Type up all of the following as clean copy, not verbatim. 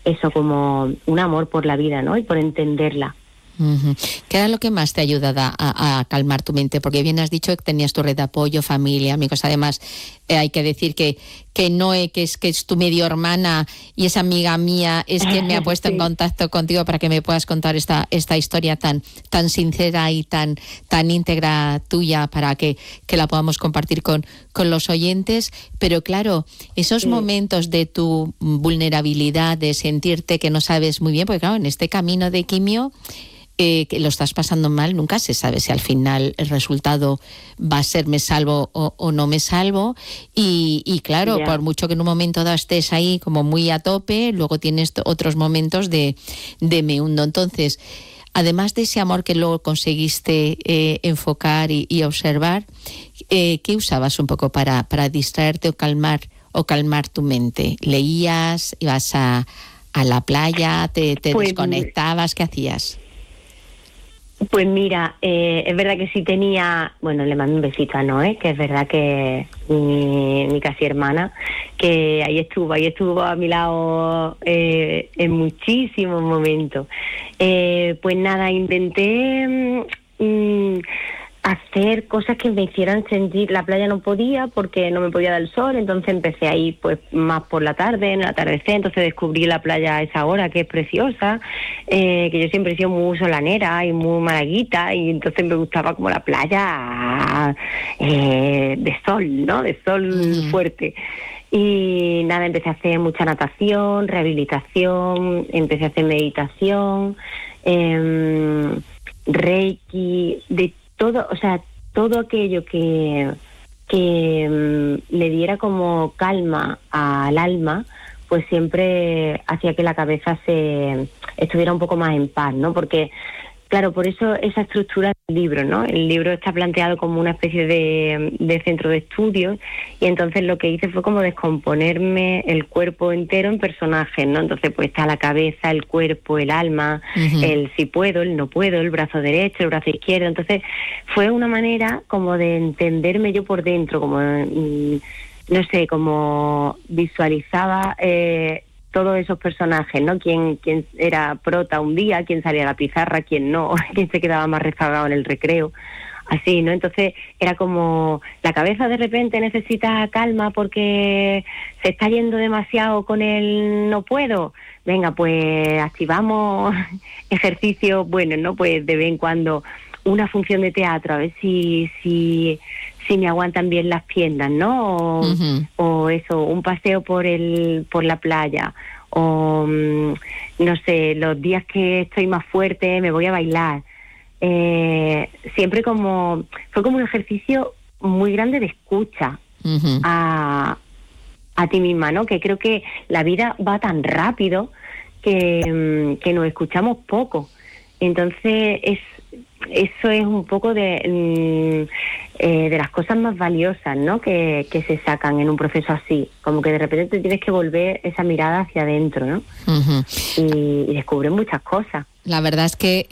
eso, como un amor por la vida, ¿no? Y por entenderla. Uh-huh. ¿Qué era lo que más te ha ayudado a calmar tu mente? Porque bien has dicho que tenías tu red de apoyo, familia, amigos. Además, hay que decir que Noé, que es tu medio hermana y es amiga mía, es quien me ha puesto en contacto contigo para que me puedas contar esta historia tan sincera y tan íntegra tuya, para que la podamos compartir con los oyentes. Pero claro, esos momentos de tu vulnerabilidad, de sentirte que no sabes muy bien, porque claro, en este camino de quimio, que lo estás pasando mal, nunca se sabe si al final el resultado va a ser me salvo o no me salvo, y claro, por mucho que en un momento dado estés ahí como muy a tope, luego tienes otros momentos de me hundo. Entonces, además de ese amor que luego conseguiste enfocar y observar, ¿qué usabas un poco para distraerte o calmar tu mente? ¿Leías? ¿Ibas a la playa? ¿Te desconectabas? ¿Qué hacías? Pues mira, es verdad que sí tenía, bueno, le mando un besito a Noé, que es verdad que mi casi hermana, que ahí estuvo a mi lado en muchísimos momentos. Pues nada, intenté hacer cosas que me hicieran sentir. La playa no podía porque no me podía dar el sol, entonces empecé a ir pues más por la tarde, en el atardecer. Entonces descubrí la playa a esa hora, que es preciosa, que yo siempre he sido muy solanera y muy malaguita, y entonces me gustaba como la playa de sol, ¿no? De sol fuerte. Y nada, empecé a hacer mucha natación, rehabilitación, empecé a hacer meditación, reiki, de todo, o sea, todo aquello que le diera como calma al alma, pues siempre hacía que la cabeza estuviera un poco más en paz, ¿no? Porque, claro, por eso esa estructura del libro, ¿no? El libro está planteado como una especie de centro de estudios, y entonces lo que hice fue como descomponerme el cuerpo entero en personajes, ¿no? Entonces pues está la cabeza, el cuerpo, el alma, el si puedo, el no puedo, el brazo derecho, el brazo izquierdo. Entonces fue una manera como de entenderme yo por dentro, como no sé, como visualizaba todos esos personajes, ¿no? Quién era prota un día, quién salía a la pizarra, quién no, quién se quedaba más rezagado en el recreo, así, ¿no? Entonces era como la cabeza de repente necesita calma porque se está yendo demasiado con el no puedo. Venga, pues activamos ejercicios buenos, ¿no? Pues de vez en cuando una función de teatro, a ver si me aguantan bien las piernas, ¿no? O eso, un paseo por la playa, o no sé, los días que estoy más fuerte me voy a bailar. Siempre fue como un ejercicio muy grande de escucha a ti misma, ¿no? Que creo que la vida va tan rápido que nos escuchamos poco. Entonces eso es un poco de las cosas más valiosas, ¿no? Que se sacan en un proceso así, como que de repente te tienes que volver esa mirada hacia adentro, ¿no? Y descubres muchas cosas. La verdad es que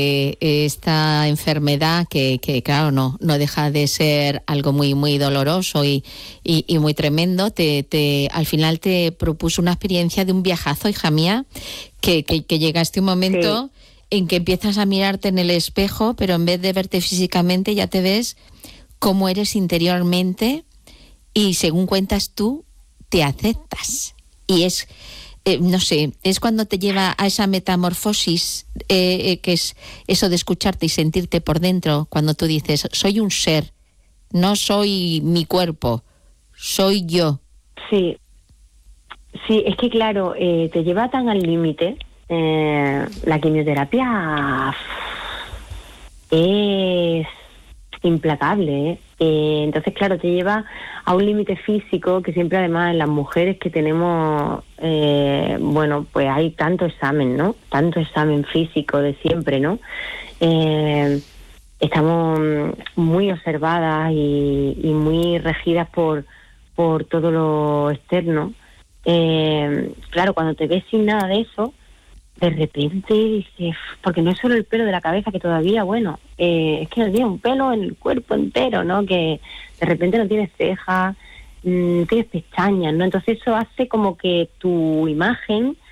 esta enfermedad, que claro, no deja de ser algo muy muy doloroso y muy tremendo, al final te propuso una experiencia de un viajazo, hija mía, que llegaste un momento en que empiezas a mirarte en el espejo, pero en vez de verte físicamente ya te ves cómo eres interiormente, y según cuentas tú, te aceptas. Y es, no sé, es cuando te lleva a esa metamorfosis, que es eso de escucharte y sentirte por dentro, cuando tú dices, soy un ser, no soy mi cuerpo, soy yo. Sí, es que claro, te lleva tan al límite. La quimioterapia es implacable, entonces claro, te lleva a un límite físico que siempre, además, en las mujeres que tenemos bueno, pues hay tanto examen, ¿no? Tanto examen físico de siempre, ¿no? Estamos muy observadas y muy regidas por todo lo externo. Claro, cuando te ves sin nada de eso, de repente dices, porque no es solo el pelo de la cabeza, que todavía, bueno, es que no tiene un pelo en el cuerpo entero, ¿no? Que de repente no tienes cejas, tienes pestañas, ¿no? Entonces eso hace como que tu imagen